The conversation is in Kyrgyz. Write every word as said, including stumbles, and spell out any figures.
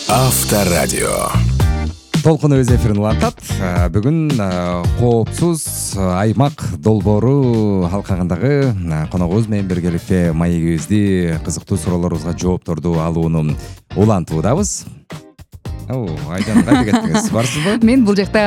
Авторадио. Толкун өз эфирин улантат. Бүгүн коопсуз аймак долбоору алкагындагы коногубуз менен биргеликте маегибизди кызыктуу суроолорубузга жоопторду алууну улантуудабыз. Айдан кайда кеттиңиз? Барсызбы? Мен бул жакта